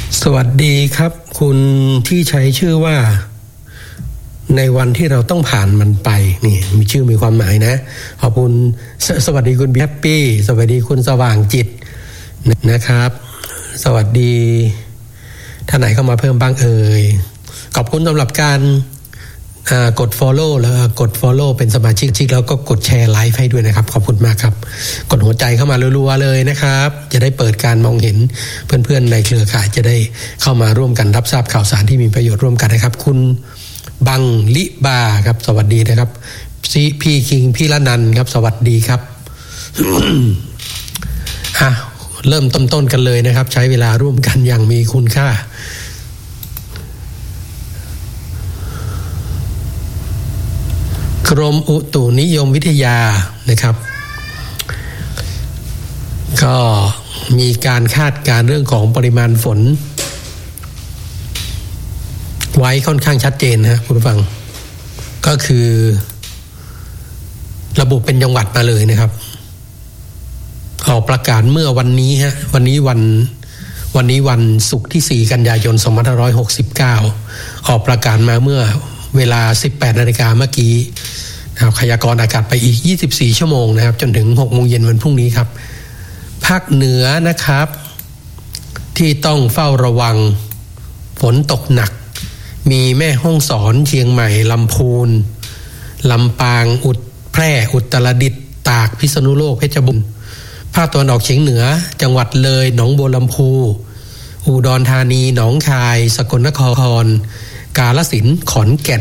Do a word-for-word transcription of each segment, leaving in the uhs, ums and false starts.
สวัสดีครับคุณที่ใช้ชื่อว่าในวันที่เราต้องผ่านมันไปนี่มีชื่อมีความหมายนะขอบคุณ ส, สวัสดีคุณแฮปปี้สวัสดีคุณสว่างจิตนะครับสวัสดีท่านไหนเข้ามาเพิ่มบ้างเอ่ยขอบคุณสำหรับการกด follow แล้วกด follow เป็นสมาชิกแล้วก็กดแชร์ไลฟ์ให้ด้วยนะครับขอบคุณมากครับกดหัวใจเข้ามารัวๆเลยนะครับจะได้เปิดการมองเห็นเพื่อนๆในเครือข่ายจะได้เข้ามาร่วมกันรับทราบข่าวสารที่มีประโยชน์ร่วมกันนะครับคุณบังลิบาครับสวัสดีนะครับพี่คิงพี่ละนันครับสวัสดีครับ อ่ะเริ่มต้นๆกันเลยนะครับใช้เวลาร่วมกันอย่างมีคุณค่ากรมอุตุนิยมวิทยานะครับก็มีการคาดการณ์เรื่องของปริมาณฝนไว้ค่อนข้างชัดเจนนะคุณผู้ฟังก็คือระบุเป็นจังหวัดมาเลยนะครับออกประกาศเมื่อวันนี้ฮะวันนี้วันวันนี้วันศุกร์ที่สี่กันยายนสองพันห้าร้อยหกสิบเก้าออกประกาศมาเมื่อเวลา สิบแปดนาฬิกา นเมื่อกี้นะครับพยากรณ์อากาศไปอีกยี่สิบสี่ชั่วโมงนะครับจนถึง หกโมงเย็นวันพรุ่งนี้ครับภาคเหนือนะครับที่ต้องเฝ้าระวังฝนตกหนักมีแม่ฮ่องสอนเชียงใหม่ลำพูนลำปางอุตแพร่อุตรดิตถ์ตากพิษณุโลกเพชรบูรณ์ภาคตะวันออกเฉียงเหนือจังหวัดเลยหนองบัวลำพูอุดรธานีหนองคายสกลนครกาฬสินธุ์ขอนแก่น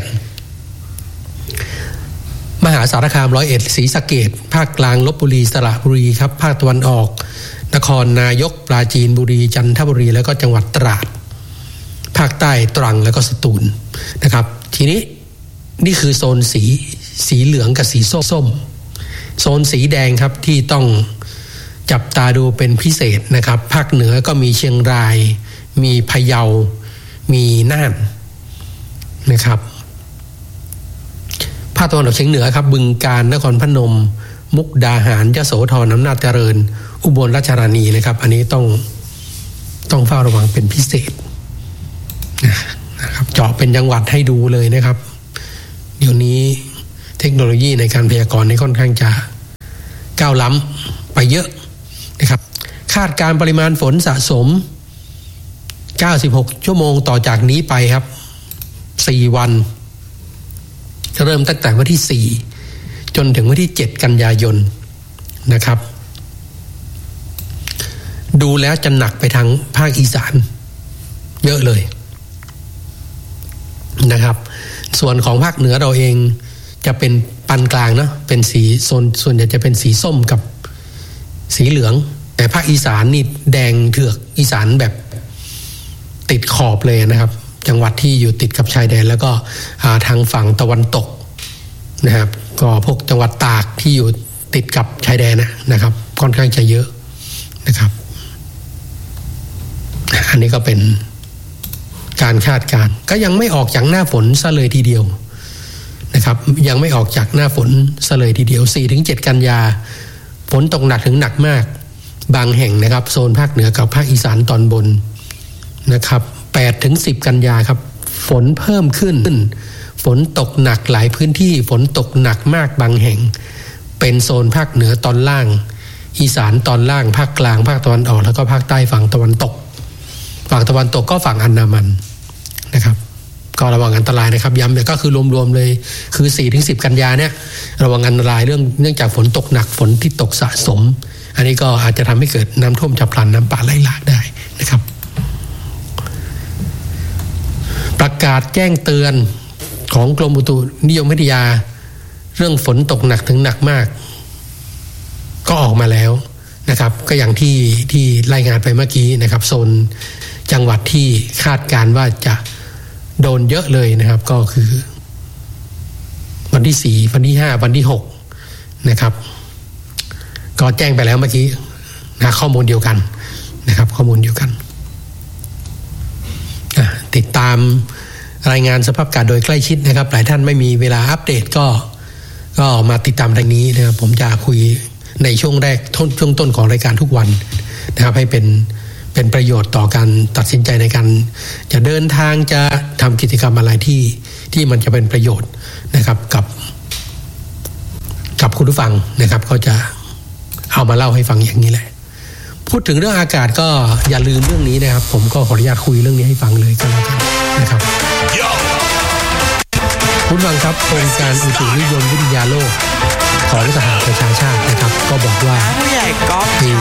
มหาสารคามร้อยเอ็ดศรีสะเกษภาคกลางลพบุรีสระบุรีครับภาคตะวันออกนครนายกปราจีนบุรีจันทบุรีแล้วก็จังหวัดตราดภาคใต้ตรังแล้วก็สตูลนะครับทีนี้นี่คือโซนสีสีเหลืองกับสีส้มโซนสีแดงครับที่ต้องจับตาดูเป็นพิเศษนะครับภาคเหนือก็มีเชียงรายมีพะเยามีน่านนะครับภาคตะวันออกเฉียงเหนือครับบึงกาฬนครพนมมุกดาหารยโสธรอำนาจเจริญอุบลราชธานีนะครับอันนี้ต้องต้องเฝ้าระวังเป็นพิเศษนะครับเจาะเป็นจังหวัดให้ดูเลยนะครับเดี๋ยวนี้เทคโนโลยีในการพยากรณ์นี่ค่อนข้างจะก้าวล้ำไปเยอะนะครับคาดการปริมาณฝนสะสมเก้าสิบหกชั่วโมงต่อจากนี้ไปครับสี่วันเริ่มตั้งแต่วันที่สี่จนถึงวันที่เจ็ดกันยายนนะครับดูแล้วจะหนักไปทางภาคอีสานเยอะเลยนะครับส่วนของภาคเหนือเราเองจะเป็นปานกลางเนาะเป็นสีโซนส่วนใหญ่จะเป็นสีส้มกับสีเหลืองแต่ภาคอีสานนี่แดงเถือกอีสานแบบติดขอบเลยนะครับจังหวัดที่อยู่ติดกับชายแดนแล้วก็ทางฝั่งตะวันตกนะครับก็พวกจังหวัดตากที่อยู่ติดกับชายแดนนะนะครับค่อนข้างจะเยอะนะครับอันนี้ก็เป็นการคาดการณ์ก็ยังไม่ออกจากหน้าฝนซะเลยทีเดียวนะครับยังไม่ออกจากหน้าฝนซะเลยทีเดียว สี่ถึงเจ็ด กันยาฝนตกหนักถึงหนักมากบางแห่งนะครับโซนภาคเหนือกับภาคอีสานตอนบนนะครับ แปดถึงสิบ กันยาครับฝนเพิ่มขึ้นฝนตกหนักหลายพื้นที่ฝนตกหนักมากบางแห่งเป็นโซนภาคเหนือตอนล่างอีสานตอนล่างภาคกลางภาคตะวันออกแล้วก็ภาคใต้ฝั่งตะวันตกฝั่งตะวันตกก็ฝั่งอันดามันนะครับก็ระวังอันตรายนะครับย้ำเนี่ยก็คือรวมๆเลยคือ สี่ถึงสิบ กันยาเนี่ยระวังอันตรายเรื่องเนื่องจากฝนตกหนักฝนที่ตกสะสมอันนี้ก็อาจจะทำให้เกิดน้ำท่วมฉับพลันน้ำป่าไหลหลากได้นะครับประกาศแจ้งเตือนของกรมอุตุนิยมวิทยาเรื่องฝนตกหนักถึงหนักมากก็ออกมาแล้วนะครับก็อย่างที่ที่รายงานไปเมื่อกี้นะครับโซนจังหวัดที่คาดการว่าจะโดนเยอะเลยนะครับก็คือวันที่สี่วันที่ห้าวันที่หกนะครับก็แจ้งไปแล้วเมื่อกี้นะข้อมูลเดียวกันนะครับข้อมูลเดียวกันติดตามรายงานสภาพอากาศโดยใกล้ชิดนะครับหลายท่านไม่มีเวลาอัปเดตก็ก็มาติดตามทางนี้นะครับผมจะคุยในช่วงแรกช่วงต้นของรายการทุกวันนะครับให้เป็นเป็นประโยชน์ต่อการตัดสินใจในการจะเดินทางจะทำกิจกรรมอะไรที่ที่มันจะเป็นประโยชน์นะครับกับกับคุณผู้ฟังนะครับก็จะเอามาเล่าให้ฟังอย่างนี้แหละพูดถึงเรื่องอากาศก็อย่าลืมเรื่องนี้นะครับผมก็ขออนุญาตคุยเรื่องนี้ให้ฟังเลยก็แล้วกันนะครับคุณฟังครับโครงการอุตุนิยมวิทยาโลกของสหประชาชาตินะครับก็บอกว่า